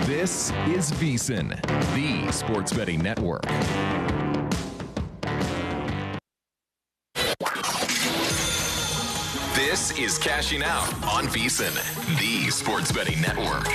This is VSiN, the sports betting network. This is Cashing Out on VSiN, the sports betting network.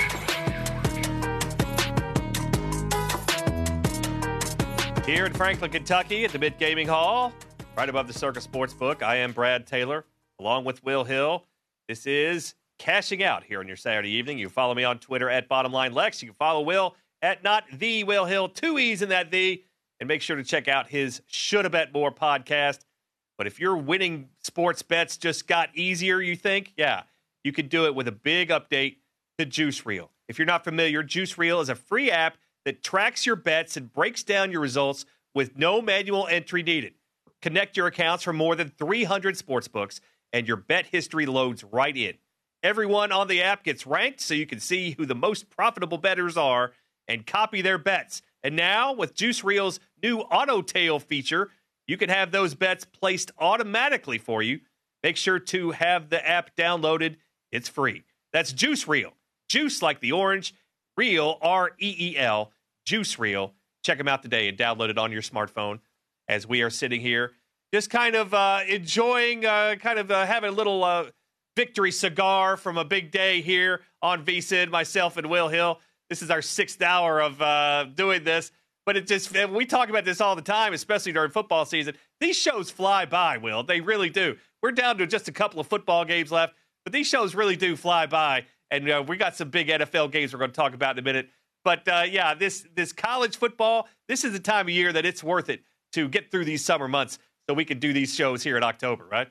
Here in Franklin, Kentucky, at the Mid Gaming Hall, right above the Circus Sportsbook, I am Brad Taylor, along with Will Hill. This is Cashing Out here on your Saturday evening. You can follow me on Twitter at BottomLineLex. You can follow Will at Not The Will Hill, 2 E's in that The, and make sure to check out his Shoulda Bet More podcast. But if your winning sports bets just got easier, you think, yeah, you could do it with a big update to Juice Reel. If you're not familiar, Juice Reel is a free app that tracks your bets and breaks down your results with no manual entry needed. Connect your accounts from more than 300 sportsbooks, and your bet history loads right in. Everyone on the app gets ranked so you can see who the most profitable bettors are and copy their bets. And now, with Juice Reel's new Auto Tail feature, you can have those bets placed automatically for you. Make sure to have the app downloaded. It's free. That's Juice Reel. Juice like the orange. Reel, R-E-E-L, Juice Reel. Check them out today and download it on your smartphone as we are sitting here just kind of enjoying, having a little victory cigar from a big day here on VSiN, myself and Will Hill. This is our 6th hour of doing this. But it just, we talk about this all the time, especially during football season. These shows fly by, Will. They really do. We're down to just a couple of football games left, but these shows really do fly by. And we got some big NFL games we're going to talk about in a minute. But, yeah, this college football, this is the time of year that it's worth it to get through these summer months so we can do these shows here in October, right?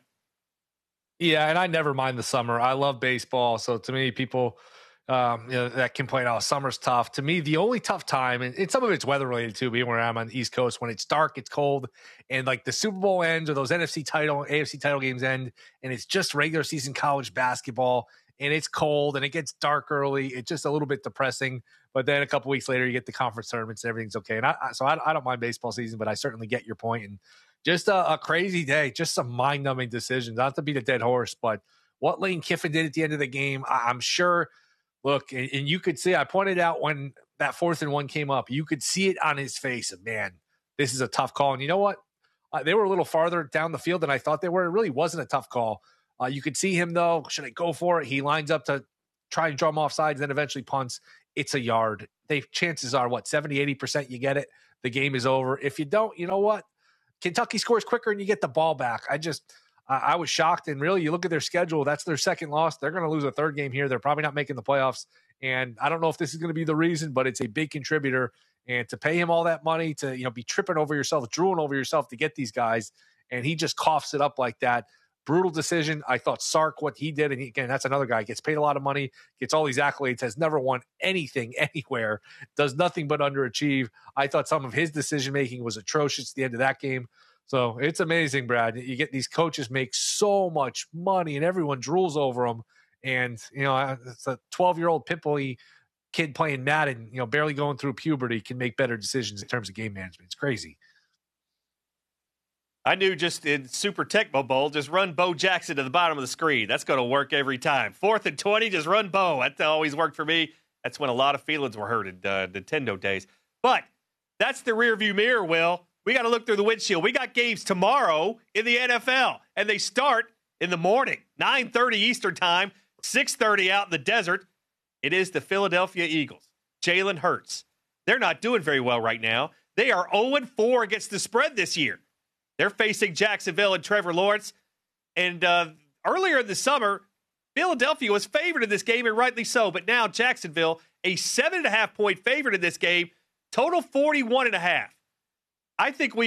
Yeah, and I never mind the summer. I love baseball. So to me, people that complain, oh, summer's tough. To me, the only tough time, and some of it's weather related too, being where I'm on the East Coast, when it's dark, it's cold, and like the Super Bowl ends or those AFC title games end, and it's just regular season college basketball, and it's cold and it gets dark early. It's just a little bit depressing. But then a couple weeks later, you get the conference tournaments and everything's okay. And I don't mind baseball season, but I certainly get your point. And just a crazy day, just some mind-numbing decisions. Not to beat a dead horse, but what Lane Kiffin did at the end of the game, I'm sure. Look, and you could see, I pointed out when that 4th and 1 came up, you could see it on his face of, man, this is a tough call. And you know what? They were a little farther down the field than I thought they were. It really wasn't a tough call. You could see him, though. Should I go for it? He lines up to try and drum off sides, then eventually punts. It's a yard. Chances are, 70, 80% you get it. The game is over. If you don't, you know what? Kentucky scores quicker and you get the ball back. I was shocked. And really, you look at their schedule, that's their second loss. They're going to lose a third game here. They're probably not making the playoffs. And I don't know if this is going to be the reason, but it's a big contributor. And to pay him all that money, to be tripping over yourself, drooling over yourself to get these guys, and he just coughs it up like that. Brutal decision. I thought Sark, what he did, and again, that's another guy, gets paid a lot of money, gets all these accolades, has never won anything anywhere, does nothing but underachieve. I thought some of his decision-making was atrocious at the end of that game. So it's amazing, Brad. You get these coaches make so much money, and everyone drools over them. And, it's a 12-year-old pitbull kid playing Madden, barely going through puberty, can make better decisions in terms of game management. It's crazy. I knew just in Super Tecmo Bowl, just run Bo Jackson to the bottom of the screen. That's going to work every time. 4th and 20, just run Bo. That always worked for me. That's when a lot of feelings were hurt in Nintendo days. But that's the rearview mirror, Will. We got to look through the windshield. We got games tomorrow in the NFL, and they start in the morning, 9:30 Eastern time, 6:30 out in the desert. It is the Philadelphia Eagles. Jalen Hurts. They're not doing very well right now. They are 0-4 against the spread this year. They're facing Jacksonville and Trevor Lawrence. And earlier in the summer, Philadelphia was favored in this game, and rightly so. But now Jacksonville, a 7.5-point favorite in this game, total 41.5. I think we